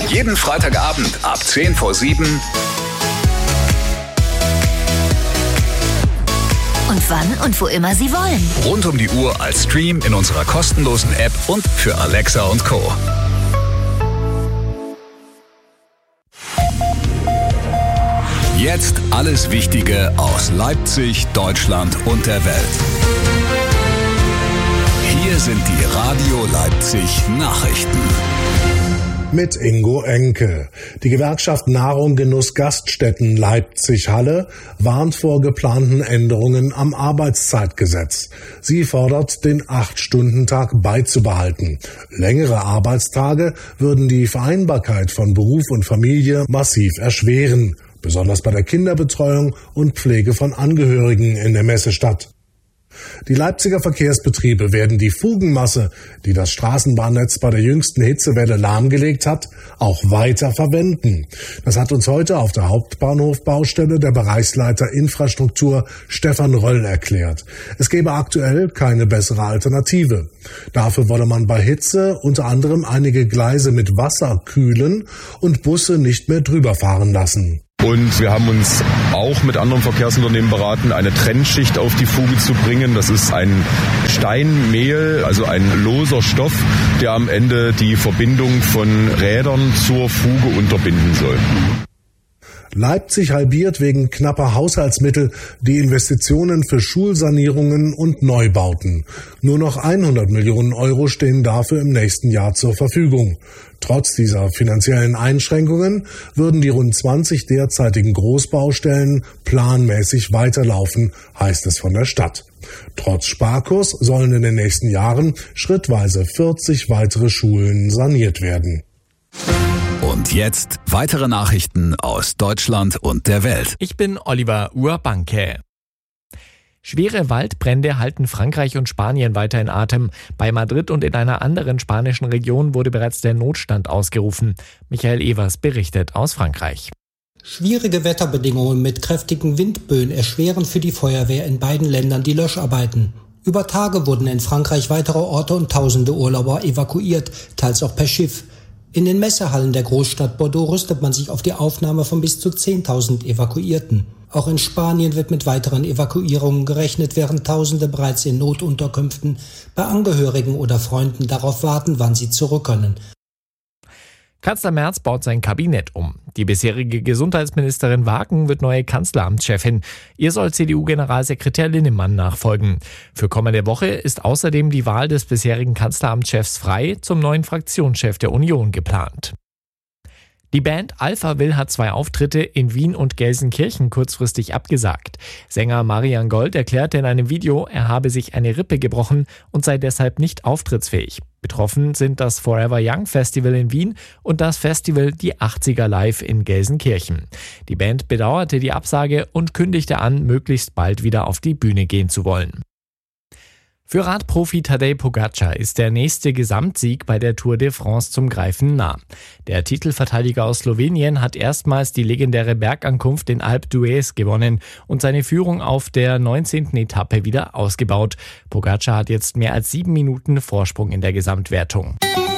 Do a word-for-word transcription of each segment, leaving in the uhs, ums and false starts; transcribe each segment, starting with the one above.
Jeden Freitagabend ab zehn vor sieben. Und wann und wo immer Sie wollen. Rund um die Uhr als Stream in unserer kostenlosen App und für Alexa und Co. Jetzt alles Wichtige aus Leipzig, Deutschland und der Welt. Hier sind die Radio Leipzig Nachrichten. Mit Ingo Enke. Die Gewerkschaft Nahrung Genuss Gaststätten Leipzig-Halle warnt vor geplanten Änderungen am Arbeitszeitgesetz. Sie fordert, den acht-Stunden-Tag beizubehalten. Längere Arbeitstage würden die Vereinbarkeit von Beruf und Familie massiv erschweren, besonders bei der Kinderbetreuung und Pflege von Angehörigen in der Messestadt. Die Leipziger Verkehrsbetriebe werden die Fugenmasse, die das Straßenbahnnetz bei der jüngsten Hitzewelle lahmgelegt hat, auch weiter verwenden. Das hat uns heute auf der Hauptbahnhofbaustelle der Bereichsleiter Infrastruktur Stefan Röll erklärt. Es gäbe aktuell keine bessere Alternative. Dafür wolle man bei Hitze unter anderem einige Gleise mit Wasser kühlen und Busse nicht mehr drüber fahren lassen. Und wir haben uns auch mit anderen Verkehrsunternehmen beraten, eine Trennschicht auf die Fuge zu bringen. Das ist ein Steinmehl, also ein loser Stoff, der am Ende die Verbindung von Rädern zur Fuge unterbinden soll. Leipzig halbiert wegen knapper Haushaltsmittel die Investitionen für Schulsanierungen und Neubauten. Nur noch hundert Millionen Euro stehen dafür im nächsten Jahr zur Verfügung. Trotz dieser finanziellen Einschränkungen würden die rund zwanzig derzeitigen Großbaustellen planmäßig weiterlaufen, heißt es von der Stadt. Trotz Sparkurs sollen in den nächsten Jahren schrittweise vierzig weitere Schulen saniert werden. Und jetzt weitere Nachrichten aus Deutschland und der Welt. Ich bin Oliver Urbanke. Schwere Waldbrände halten Frankreich und Spanien weiter in Atem. Bei Madrid und in einer anderen spanischen Region wurde bereits der Notstand ausgerufen. Michael Evers berichtet aus Frankreich. Schwierige Wetterbedingungen mit kräftigen Windböen erschweren für die Feuerwehr in beiden Ländern die Löscharbeiten. Über Tage wurden in Frankreich weitere Orte und tausende Urlauber evakuiert, teils auch per Schiff. In den Messehallen der Großstadt Bordeaux rüstet man sich auf die Aufnahme von bis zu zehntausend Evakuierten. Auch in Spanien wird mit weiteren Evakuierungen gerechnet, während Tausende bereits in Notunterkünften bei Angehörigen oder Freunden darauf warten, wann sie zurück können. Kanzler Merz baut sein Kabinett um. Die bisherige Gesundheitsministerin Wagen wird neue Kanzleramtschefin. Ihr soll C D U-Generalsekretär Linnemann nachfolgen. Für kommende Woche ist außerdem die Wahl des bisherigen Kanzleramtschefs Frey zum neuen Fraktionschef der Union geplant. Die Band Alpha Will hat zwei Auftritte in Wien und Gelsenkirchen kurzfristig abgesagt. Sänger Marian Gold erklärte in einem Video, er habe sich eine Rippe gebrochen und sei deshalb nicht auftrittsfähig. Betroffen sind das Forever Young Festival in Wien und das Festival Die achtziger Live in Gelsenkirchen. Die Band bedauerte die Absage und kündigte an, möglichst bald wieder auf die Bühne gehen zu wollen. Für Radprofi Tadej Pogačar ist der nächste Gesamtsieg bei der Tour de France zum Greifen nah. Der Titelverteidiger aus Slowenien hat erstmals die legendäre Bergankunft in Alpe d'Huez gewonnen und seine Führung auf der neunzehnten Etappe wieder ausgebaut. Pogačar hat jetzt mehr als sieben Minuten Vorsprung in der Gesamtwertung.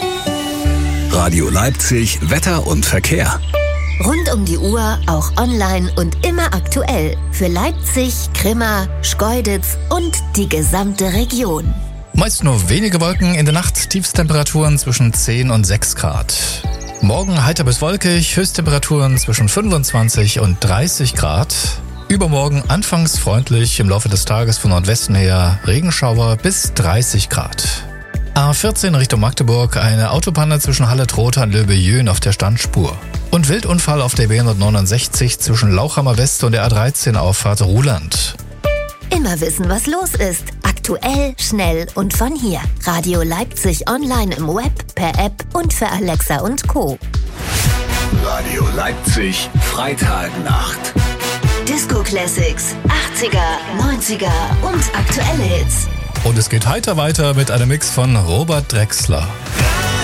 Radio Leipzig, Wetter und Verkehr. Rund um die Uhr, auch online und immer aktuell. Für Leipzig, Grimma, Schkeuditz und die gesamte Region. Meist nur wenige Wolken, in der Nacht Tiefstemperaturen zwischen zehn und sechs Grad. Morgen heiter bis wolkig, Höchsttemperaturen zwischen fünfundzwanzig und dreißig Grad. Übermorgen anfangs freundlich, im Laufe des Tages von Nordwesten her Regenschauer bis dreißig Grad. A vierzehn Richtung Magdeburg, eine Autopanne zwischen Halle-Trotha und Löbe-Jön auf der Standspur. Und Wildunfall auf der B hundertneunundsechzig zwischen Lauchhammer West und der A dreizehn Auffahrt Ruhland. Immer wissen, was los ist. Aktuell, schnell und von hier. Radio Leipzig online im Web, per App und für Alexa und Co. Radio Leipzig, Freitagnacht. Disco Classics, achtziger, neunziger und aktuelle Hits. Und es geht heiter weiter mit einem Mix von Robert Drexler.